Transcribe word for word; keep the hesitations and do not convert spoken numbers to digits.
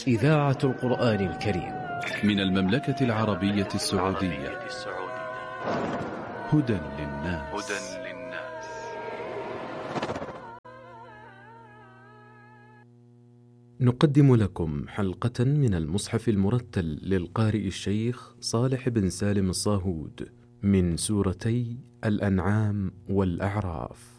إذاعة القرآن الكريم من المملكة العربية السعودية. هدى للناس. نقدم لكم حلقة من المصحف المرتل للقارئ الشيخ صالح بن سالم الصاهود من سورتي الأنعام والأعراف.